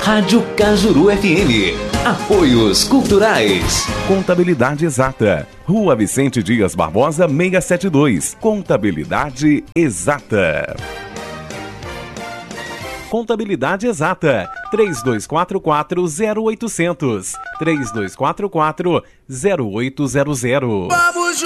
Rádio Cajuru FM. Apoios Culturais. Contabilidade Exata. Rua Vicente Dias Barbosa, 672. Contabilidade Exata. Contabilidade Exata. 3244-0800. 3244-0800.